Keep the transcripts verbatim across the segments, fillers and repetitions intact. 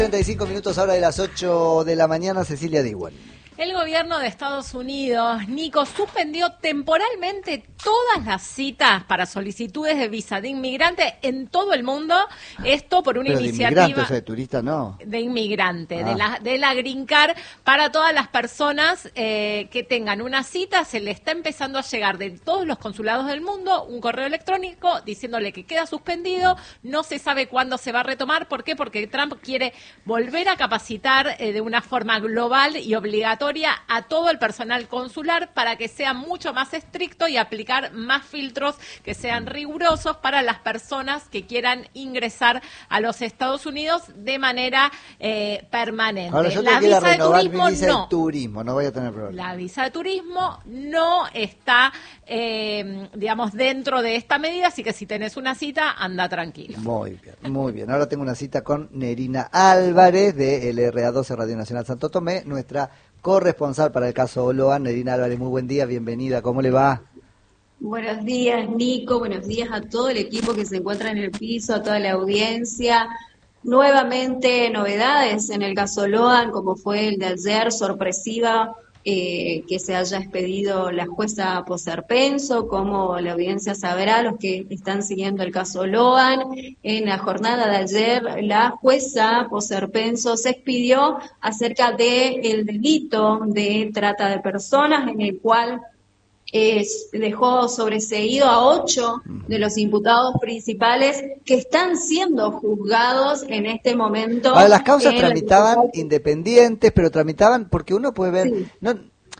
treinta y cinco minutos ahora de las ocho de la mañana, Cecilia Diwan. El gobierno de Estados Unidos, Nico, suspendió temporalmente todas las citas para solicitudes de visa de inmigrante en todo el mundo. Esto por una Pero iniciativa... de inmigrante, o sea, de turista, no. De inmigrante, Ah. de la de la Green Card, para todas las personas eh, que tengan una cita. Se le está empezando a llegar de todos los consulados del mundo un correo electrónico diciéndole que queda suspendido. No se sabe cuándo se va a retomar. ¿Por qué? Porque Trump quiere volver a capacitar eh, de una forma global y obligatoria a todo el personal consular para que sea mucho más estricto y aplicar más filtros que sean rigurosos para las personas que quieran ingresar a los Estados Unidos de manera eh, permanente. Ahora yo la tengo que ir a visa de renovar turismo mi visa no. de turismo, no voy a tener problema. La visa de turismo no está, eh, digamos, dentro de esta medida, así que si tenés una cita, anda tranquilo. Muy bien, muy bien. Ahora tengo una cita con Nerina Álvarez de L R A doce Radio Nacional Santo Tomé, nuestra corresponsal para el caso Oloan. Nerina Álvarez, muy buen día, bienvenida, ¿cómo le va? Buenos días, Nico, buenos días a todo el equipo que se encuentra en el piso, a toda la audiencia. Nuevamente novedades en el caso Loan, como fue el de ayer, sorpresiva, eh, que se haya expedido la jueza Poserpenso, como la audiencia sabrá, los que están siguiendo el caso Loan. En la jornada de ayer, la jueza Poserpenso se expidió acerca del delito de trata de personas, en el cual Eh, dejó sobreseído a ocho de los imputados principales que están siendo juzgados en este momento. Ahora, las causas en tramitaban la... independientes, pero tramitaban porque uno puede ver... Sí. No,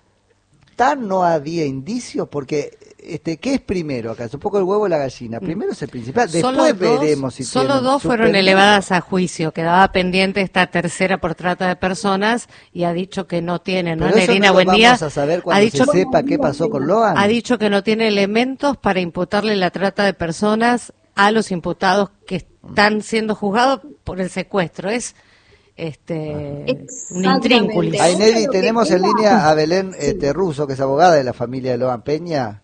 tan no había indicios porque... Este, ¿qué es primero acá? Es un poco el huevo o la gallina. Primero es el principal, después Solo dos, veremos si Solo tienen dos fueron suspendido. elevadas a juicio. Quedaba pendiente esta tercera por trata de personas y ha dicho que no tiene, ¿no? Pero eso Nerina, no lo buen día. vamos a saber cuando Ha dicho, se sepa qué pasó con Loan. ha dicho que no tiene elementos para imputarle la trata de personas a los imputados que están siendo juzgados por el secuestro. Es este un intrínculis. Ay, Neri, Lo que tenemos en queda- línea a Belén este, Russo, que es abogada de la familia de Loan Peña.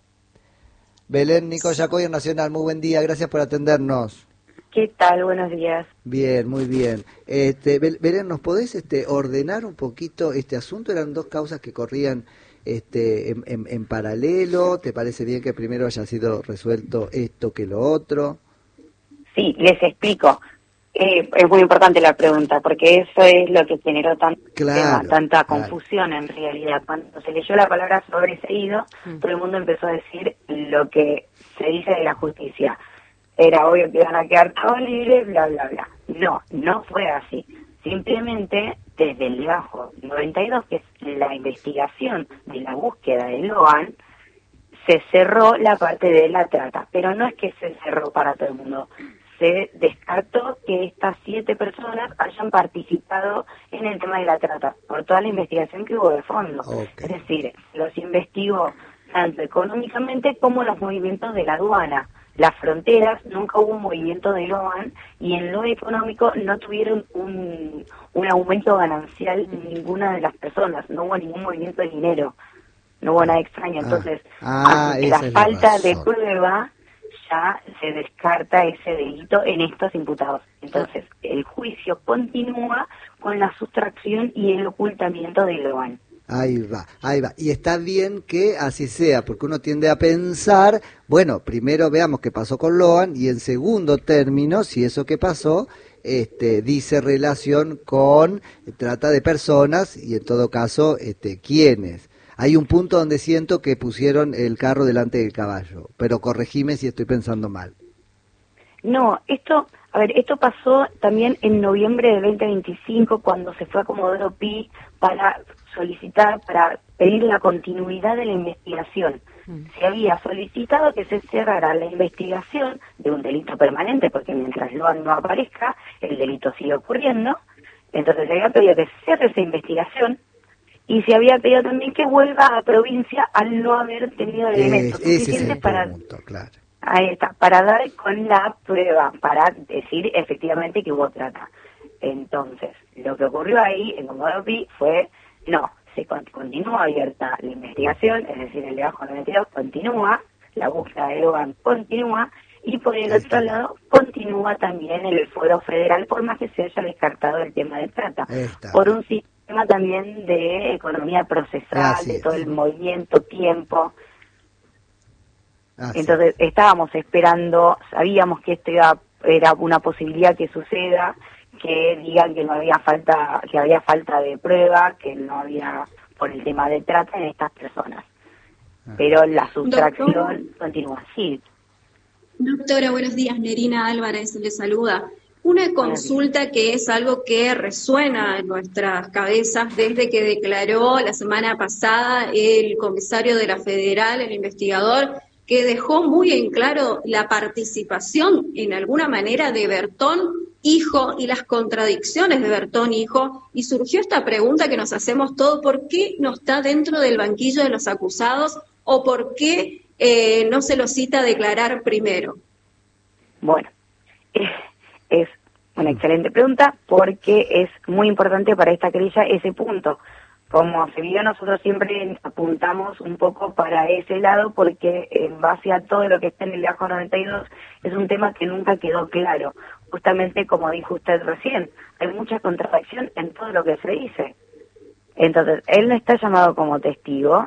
Belén, Nico Yacoy, Nacional, muy buen día, gracias por atendernos. ¿Qué tal? Buenos días. Bien, muy bien. Este, Bel- Belén, ¿nos podés este, ordenar un poquito este asunto? Eran dos causas que corrían este, en, en, en paralelo. ¿Te parece bien que primero haya sido resuelto esto que lo otro? Sí, les explico. Eh, es muy importante la pregunta, porque eso es lo que generó tan, Claro, tema, tanta claro. confusión en realidad. Cuando se leyó la palabra sobreseído, Mm. todo el mundo empezó a decir lo que se dice de la justicia. Era obvio que iban a quedar todos libres, bla, bla, bla. No, no fue así. Simplemente, desde el legajo noventa y dos, que es la investigación de la búsqueda de Loan, se cerró la parte de la trata. Pero no es que se cerró para todo el mundo. Se descartó que estas siete personas hayan participado en el tema de la trata, por toda la investigación que hubo de fondo. Okay. Es decir, los investigó tanto económicamente como los movimientos de la aduana. Las fronteras, nunca hubo un movimiento de Loan, y en lo económico no tuvieron un, un aumento ganancial ninguna de las personas, no hubo ningún movimiento de dinero, no hubo nada extraño. Entonces, Ah, ante esa la es la falta de razón. prueba, ya se descarta ese delito en estos imputados. Entonces, el juicio continúa con la sustracción y el ocultamiento de Loan. Ahí va, ahí va. Y está bien que así sea, porque uno tiende a pensar, bueno, primero veamos qué pasó con Loan, y en segundo término, si eso que pasó este, dice relación con trata de personas, y en todo caso, este, quiénes. Hay un punto donde siento que pusieron el carro delante del caballo, pero corregime si estoy pensando mal. No, esto, a ver, esto pasó también en noviembre de veinte veinticinco, cuando se fue a Comodoro Pi para solicitar, para pedir la continuidad de la investigación. Se había solicitado que se cerrara la investigación de un delito permanente, porque mientras Loan no aparezca, el delito sigue ocurriendo. Entonces se había pedido que se cierre esa investigación, y se había pedido también que vuelva a provincia al no haber tenido elementos Es- ese es suficientes el para... punto, claro. Ahí está, para dar con la prueba, para decir efectivamente que hubo trata. Entonces, lo que ocurrió ahí en Comodoro Pi fue, no, se con- continúa abierta la investigación, es decir, el legajo noventa y dos continúa, la búsqueda de Loan continúa, Y por el otro lado, continúa también el fuero federal, por más que se haya descartado el tema de trata, por un sistema también de economía procesal, de todo el movimiento, tiempo. Así. Entonces estábamos esperando, sabíamos que esto iba, era una posibilidad que suceda, que digan que no había falta, que había falta de prueba, que no había por el tema de trata en estas personas. Pero la sustracción Doctor, continúa así. Doctora, buenos días. Nerina Álvarez le saluda. Una consulta que es algo que resuena en nuestras cabezas desde que declaró la semana pasada el comisario de la Federal, el investigador, que dejó muy en claro la participación en alguna manera de Bertón hijo y las contradicciones de Bertón hijo, y surgió esta pregunta que nos hacemos todos: ¿por qué no está dentro del banquillo de los acusados o por qué eh, no se lo cita a declarar primero? Bueno, es, es una excelente pregunta porque es muy importante para esta querella ese punto. Como se vio, nosotros siempre apuntamos un poco para ese lado porque en base a todo lo que está en el Legajo noventa y dos es un tema que nunca quedó claro. Justamente como dijo usted recién, hay mucha contradicción en todo lo que se dice. Entonces, él no está llamado como testigo.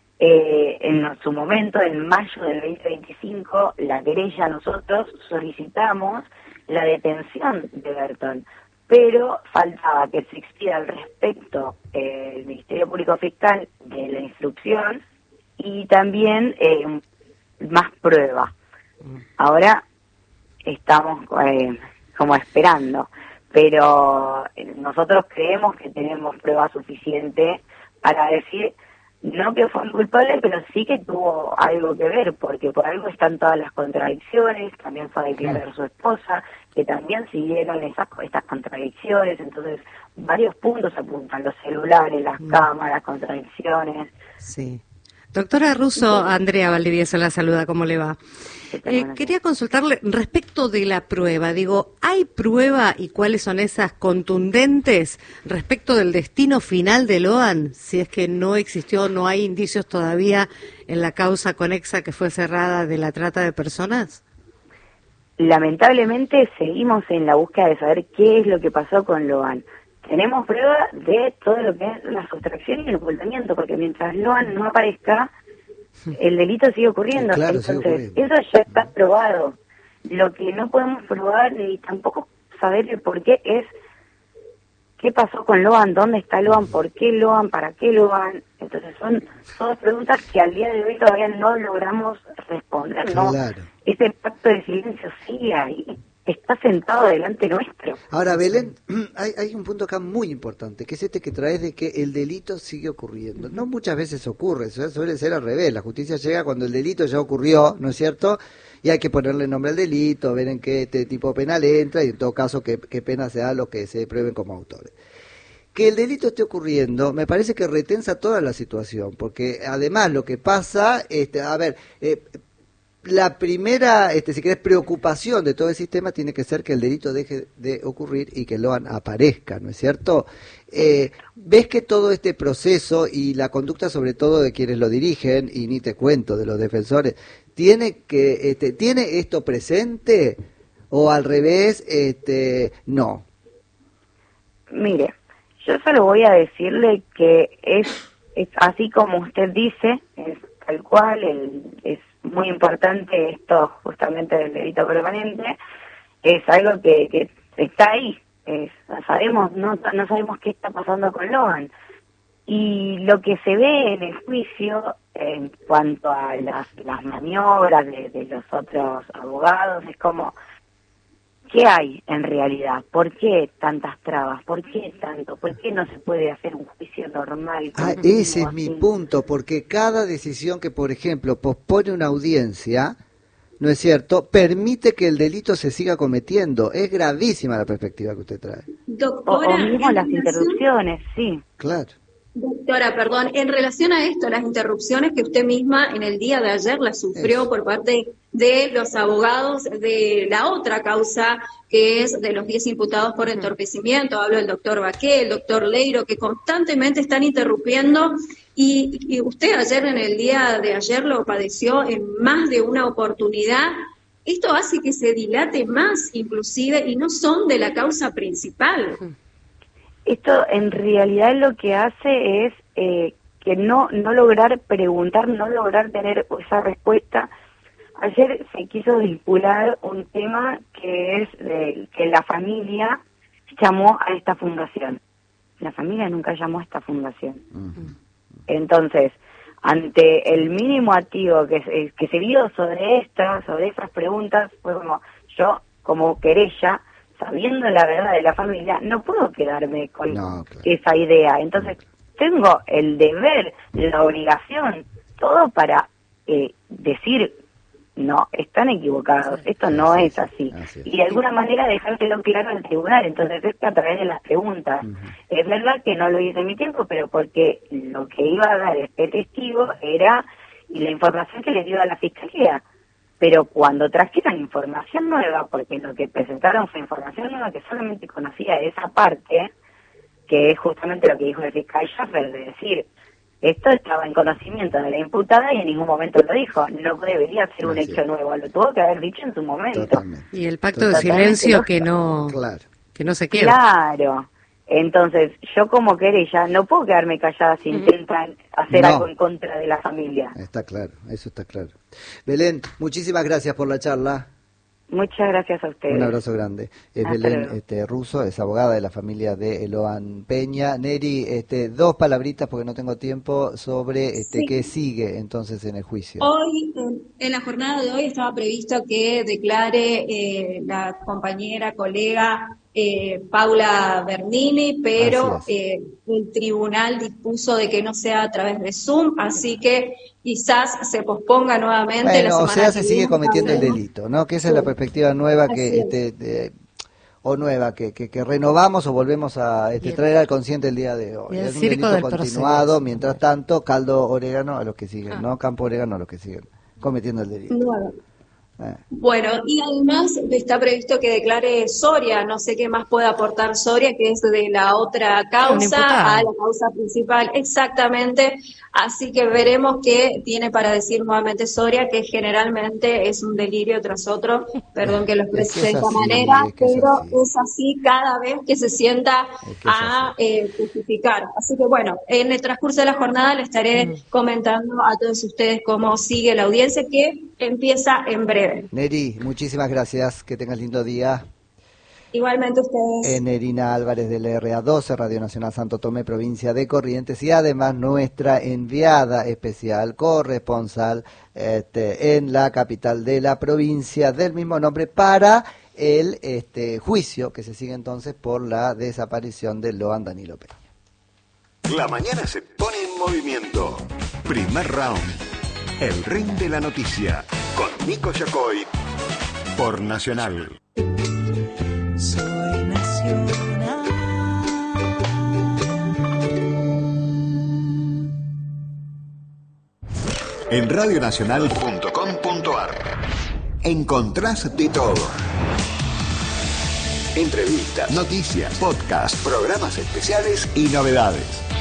Eh, en su momento, en mayo del veinte veinticinco, la querella, nosotros solicitamos la detención de Bertón, pero faltaba que se expida al respecto eh, el Ministerio Público Fiscal de la instrucción y también eh, más prueba. Ahora estamos eh, como esperando, pero nosotros creemos que tenemos prueba suficiente para decir no que fue culpable, pero sí que tuvo algo que ver, porque por algo están todas las contradicciones. También fue a declarar a su esposa, que también siguieron esas estas contradicciones. Entonces, varios puntos apuntan: los celulares, las mm. cámaras, contradicciones. Sí. Doctora Russo, Andrea Valdivieso la saluda, ¿cómo le va? Eh, quería consultarle respecto de la prueba. Digo, ¿hay prueba y cuáles son esas contundentes respecto del destino final de Loan? Si es que no existió, no hay indicios todavía en la causa conexa que fue cerrada de la trata de personas. Lamentablemente seguimos en la búsqueda de saber qué es lo que pasó con Loan. Tenemos prueba de todo lo que es la sustracción y el ocultamiento, porque mientras Loan no aparezca, el delito sigue ocurriendo. Sí, claro, entonces, sigue ocurriendo. Eso ya está probado. Lo que no podemos probar ni tampoco saber el por qué es qué pasó con Loan, dónde está Loan, por qué Loan, para qué Loan. Entonces son todas preguntas que al día de hoy todavía no logramos responder. ¿No? Claro. Ese pacto de silencio sigue ahí. Está sentado delante nuestro. Ahora, Belén, hay, hay un punto acá muy importante, que es este que traes de que el delito sigue ocurriendo. No muchas veces ocurre, suele ser al revés. La justicia llega cuando el delito ya ocurrió, ¿no es cierto? Y hay que ponerle nombre al delito, ver en qué este tipo penal entra y en todo caso qué, qué pena se da a los que se prueben como autores. Que el delito esté ocurriendo, me parece que retensa toda la situación, porque además lo que pasa, este, a ver... Eh, La primera, este, si querés, preocupación de todo el sistema tiene que ser que el delito deje de ocurrir y que Loan aparezca, ¿no es cierto? Eh, ¿Ves que todo este proceso y la conducta, sobre todo de quienes lo dirigen, y ni te cuento de los defensores, tiene que, este, tiene esto presente o al revés, este, no? Mire, yo solo voy a decirle que es, es así como usted dice, es tal cual, el, es muy importante esto justamente del delito permanente, es algo que, que está ahí, es, sabemos no, no sabemos qué está pasando con Loan, y lo que se ve en el juicio en cuanto a las, las maniobras de, de los otros abogados es como, ¿qué hay en realidad? ¿Por qué tantas trabas? ¿Por qué tanto? ¿Por qué no se puede hacer un juicio normal? Ah, ese es mi punto, porque cada decisión que, por ejemplo, pospone una audiencia, ¿no es cierto?, permite que el delito se siga cometiendo. Es gravísima la perspectiva que usted trae. Doctora, o, o mismo las interrupciones, sí. Claro. Doctora, perdón, en relación a esto, las interrupciones que usted misma en el día de ayer las sufrió Eso. por parte de los abogados de la otra causa, que es de los diez imputados por entorpecimiento, hablo del doctor Baqué, el doctor Leiro, que constantemente están interrumpiendo, y, y usted ayer, en el día de ayer, lo padeció en más de una oportunidad. esto hace que se dilate más inclusive y no son de la causa principal. Esto en realidad lo que hace es eh, que no, no lograr preguntar, no lograr tener esa respuesta. Ayer se quiso vincular un tema que es de, que la familia llamó a esta fundación. La familia nunca llamó a esta fundación. Uh-huh. Entonces, ante el mínimo activo que, que se dio sobre esta, sobre esas preguntas, fue como, yo como querella, sabiendo la verdad de la familia, no puedo quedarme con no, claro. esa idea. Entonces, tengo el deber, la obligación, todo para eh, decir, no, están equivocados, esto no es así. así es. Y de alguna manera dejárselo claro al tribunal. Entonces, es que a través de las preguntas. Uh-huh. Es verdad que no lo hice en mi tiempo, pero porque lo que iba a dar este testigo era y la información que le dio a la fiscalía. Pero cuando trajeron información nueva, porque lo que presentaron fue información nueva que solamente conocía esa parte, que es justamente lo que dijo el fiscal Schaffer, de decir, esto estaba en conocimiento de la imputada y en ningún momento lo dijo. No debería ser un Así hecho es. nuevo, lo tuvo que haber dicho en su momento. Totalmente. Y el pacto Totalmente de silencio que no, claro. que no se quiebra. Claro. Entonces, yo como querella no puedo quedarme callada si intentan hacer no. algo en contra de la familia. Está claro, eso está claro. Belén, muchísimas gracias por la charla. Muchas gracias a ustedes. Un abrazo grande. Es Hasta Belén este, Russo, es abogada de la familia de Eloan Peña. Neri, este, dos palabritas porque no tengo tiempo sobre este, sí. qué sigue entonces en el juicio. Hoy, en la jornada de hoy estaba previsto que declare eh, la compañera, colega eh, Paula Bernini, pero eh, el tribunal dispuso de que no sea a través de Zoom, así que quizás se posponga nuevamente. Bueno, la semana o sea, se que sigue viene, cometiendo el delito, ¿no? Que esa sí. es la perspectiva nueva que este, de, o nueva que, que, que renovamos o volvemos a este, traer al consciente el día de hoy. Es un delito continuado, proceso. Mientras tanto, caldo orégano a los que siguen, ah. ¿no? Campo orégano a los que siguen cometiendo el delito. Bueno. Eh. Bueno, y además está previsto que declare Soria, no sé qué más puede aportar Soria, que es de la otra causa a la causa principal, exactamente, así que veremos qué tiene para decir nuevamente Soria, que generalmente es un delirio tras otro, perdón que lo exprese de esta manera, es pero es así. es así cada vez que se sienta es que a eh, justificar, así que bueno, en el transcurso de la jornada le estaré mm. comentando a todos ustedes cómo sigue la audiencia, que empieza en breve. Neri, muchísimas gracias, que tengas lindo día. Igualmente ustedes. Eh, Nerina Álvarez del R A doce, Radio Nacional Santo Tomé, provincia de Corrientes, y además nuestra enviada especial, corresponsal este, en la capital de la provincia del mismo nombre para el este, juicio que se sigue entonces por la desaparición de Loan Danilo Peña. La mañana se pone en movimiento. Primer round. El ring de la noticia, con Nico Yacoy, por Nacional. Soy Nacional. En radio nacional punto com punto a r encontrás de todo. Entrevistas, noticias, podcasts, programas especiales y novedades.